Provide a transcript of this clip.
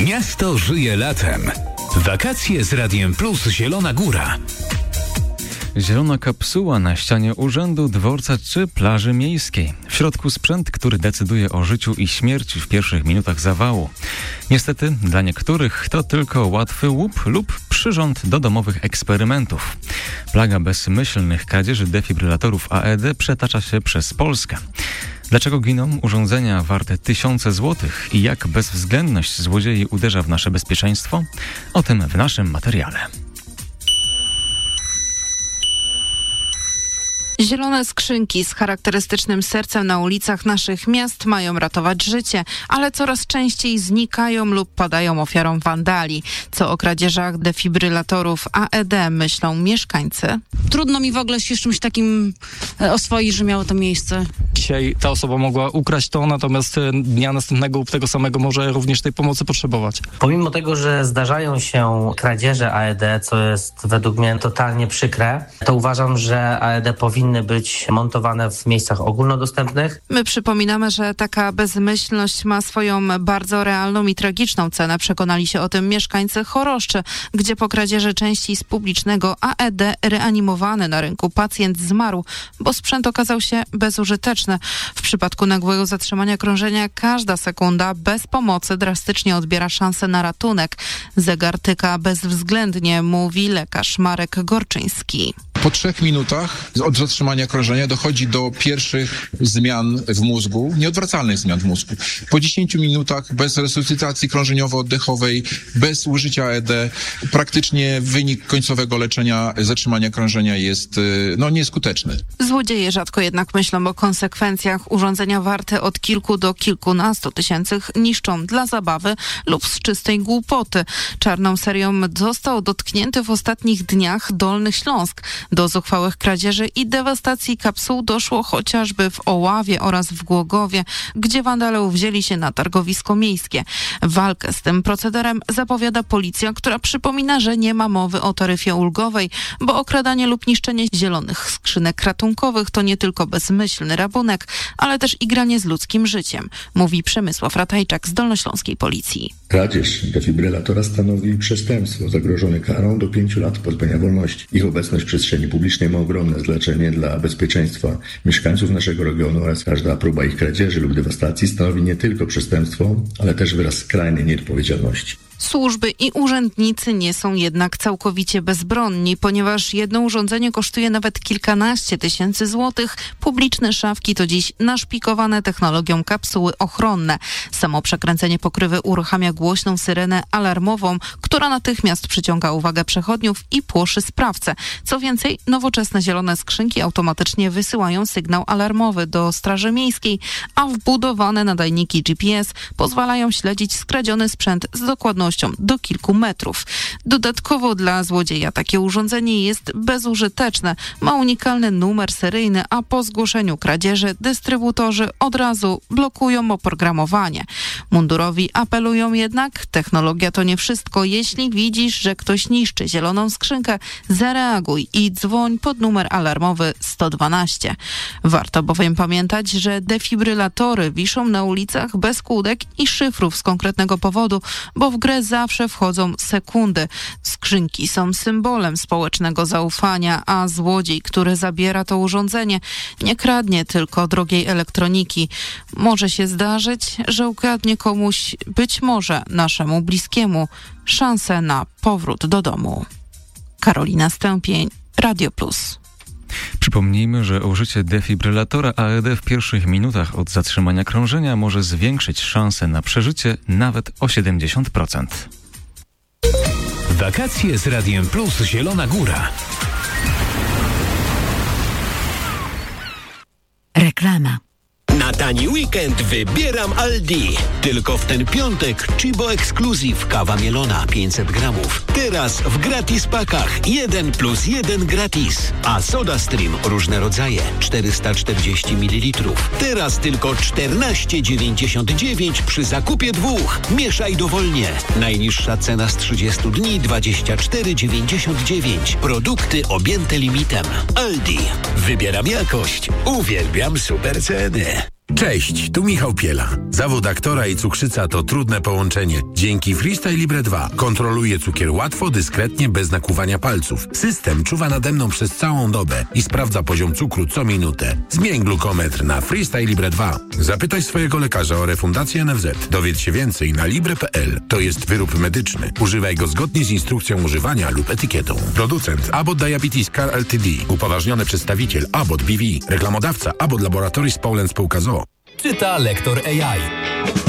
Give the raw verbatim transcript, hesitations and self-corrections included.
Miasto żyje latem. Wakacje z Radiem Plus Zielona Góra. Zielona kapsuła na ścianie urzędu, dworca czy plaży miejskiej. W środku sprzęt, który decyduje o życiu i śmierci w pierwszych minutach zawału. Niestety dla niektórych to tylko łatwy łup lub przyrząd do domowych eksperymentów. Plaga bezmyślnych kradzieży defibrylatorów A E D przetacza się przez Polskę. Dlaczego giną urządzenia warte tysiące złotych i jak bezwzględność złodziei uderza w nasze bezpieczeństwo? O tym w naszym materiale. Zielone skrzynki z charakterystycznym sercem na ulicach naszych miast mają ratować życie, ale coraz częściej znikają lub padają ofiarą wandali. Co o kradzieżach defibrylatorów A E D myślą mieszkańcy? Trudno mi w ogóle się z czymś takim oswoić, że miało to miejsce. Dzisiaj ta osoba mogła ukraść to, natomiast dnia następnego lub tego samego może również tej pomocy potrzebować. Pomimo tego, że zdarzają się kradzieże A E D, co jest według mnie totalnie przykre, to uważam, że A E D powinny być montowane w miejscach ogólnodostępnych. My przypominamy, że taka bezmyślność ma swoją bardzo realną i tragiczną cenę. Przekonali się o tym mieszkańcy Choroszczy, gdzie po kradzieży części z publicznego A E D reanimowany na rynku pacjent zmarł, bo sprzęt okazał się bezużyteczny. W przypadku nagłego zatrzymania krążenia każda sekunda bez pomocy drastycznie odbiera szansę na ratunek. Zegar tyka bezwzględnie, mówi lekarz Marek Gorczyński. Po trzech minutach od zatrzymania krążenia dochodzi do pierwszych zmian w mózgu, nieodwracalnych zmian w mózgu. Po dziesięciu minutach bez resuscytacji krążeniowo-oddechowej, bez użycia A E D, praktycznie wynik końcowego leczenia zatrzymania krążenia jest no, nieskuteczny. Złodzieje rzadko jednak myślą o konsekwencjach. Urządzenia warte od kilku do kilkunastu tysięcy niszczą dla zabawy lub z czystej głupoty. Czarną serią został dotknięty w ostatnich dniach Dolny Śląsk. Do zuchwałych kradzieży i dewastacji kapsuł doszło chociażby w Oławie oraz w Głogowie, gdzie wandale wzięli się na targowisko miejskie. Walkę z tym procederem zapowiada policja, która przypomina, że nie ma mowy o taryfie ulgowej, bo okradanie lub niszczenie zielonych skrzynek ratunkowych to nie tylko bezmyślny rabunek, ale też igranie z ludzkim życiem, mówi Przemysław Ratajczak z Dolnośląskiej Policji. Kradzież defibrylatora stanowi przestępstwo zagrożone karą do pięciu lat pozbawienia wolności. Ich obecność w przestrzeni publicznej ma ogromne znaczenie dla bezpieczeństwa mieszkańców naszego regionu oraz każda próba ich kradzieży lub dewastacji stanowi nie tylko przestępstwo, ale też wyraz skrajnej nieodpowiedzialności. Służby i urzędnicy nie są jednak całkowicie bezbronni, ponieważ jedno urządzenie kosztuje nawet kilkanaście tysięcy złotych. Publiczne szafki to dziś naszpikowane technologią kapsuły ochronne. Samo przekręcenie pokrywy uruchamia głośną syrenę alarmową, która natychmiast przyciąga uwagę przechodniów i płoszy sprawcę. Co więcej, nowoczesne zielone skrzynki automatycznie wysyłają sygnał alarmowy do Straży Miejskiej, a wbudowane nadajniki G P S pozwalają śledzić skradziony sprzęt z dokładnością do kilku metrów. Dodatkowo dla złodzieja takie urządzenie jest bezużyteczne. Ma unikalny numer seryjny, a po zgłoszeniu kradzieży dystrybutorzy od razu blokują oprogramowanie. Mundurowi apelują jednak, technologia to nie wszystko. Jeśli widzisz, że ktoś niszczy zieloną skrzynkę, zareaguj i dzwoń pod numer alarmowy sto dwanaście. Warto bowiem pamiętać, że defibrylatory wiszą na ulicach bez kłódek i szyfrów z konkretnego powodu, bo w grę zawsze wchodzą sekundy. Skrzynki są symbolem społecznego zaufania, a złodziej, który zabiera to urządzenie, nie kradnie tylko drogiej elektroniki. Może się zdarzyć, że ukradnie komuś, być może naszemu bliskiemu, szansę na powrót do domu. Karolina Stępień, Radio Plus. Przypomnijmy, że użycie defibrylatora A E D w pierwszych minutach od zatrzymania krążenia może zwiększyć szanse na przeżycie nawet o siedemdziesiąt procent. Wakacje z Radiem Plus Zielona Góra. Reklama. Na tani weekend wybieram Aldi. Tylko w ten piątek Chibo Exclusive kawa mielona pięćset gramów. Teraz w gratis pakach jeden plus jeden gratis. A Soda Stream różne rodzaje czterysta czterdzieści mililitrów. Teraz tylko czternaście dziewięćdziesiąt dziewięć przy zakupie dwóch. Mieszaj dowolnie. Najniższa cena z trzydziestu dni dwadzieścia cztery dziewięćdziesiąt dziewięć. Produkty objęte limitem. Aldi. Wybieram jakość. Uwielbiam super ceny. Cześć, tu Michał Piela. Zawód aktora i cukrzyca to trudne połączenie. Dzięki Freestyle Libre dwa kontroluję cukier łatwo, dyskretnie, bez nakłuwania palców. System czuwa nade mną przez całą dobę i sprawdza poziom cukru co minutę. Zmień glukometr na Freestyle Libre dwa. Zapytaj swojego lekarza o refundację N F Z. Dowiedz się więcej na libre kropka p l. To jest wyrób medyczny. Używaj go zgodnie z instrukcją używania lub etykietą. Producent Abbott Diabetes Care Ltd. Upoważniony przedstawiciel Abbott B V. Reklamodawca Abbott Laboratories Poland Spółka z o o. Czyta lektor A I.